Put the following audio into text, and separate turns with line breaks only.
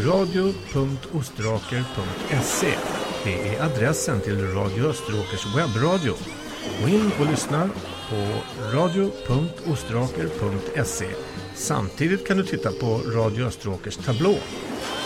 radio.ostraker.se. Det är adressen till Radio Österåkers webbradio. Gå in och lyssna på radio.ostraker.se. Samtidigt kan du titta på Radio Österåkers tablå.